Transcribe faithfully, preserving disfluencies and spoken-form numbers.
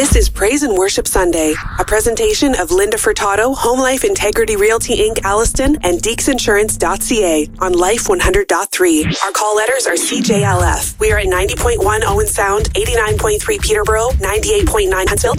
This is Praise and Worship Sunday, a presentation of Linda Furtado, Home Life Integrity Realty Incorporated, Alliston, and Deeks Insurance dot C A on Life one hundred point three. Our call letters are C J L F. We are at ninety point one Owen Sound, eighty-nine point three Peterborough, ninety-eight point nine Huntsville,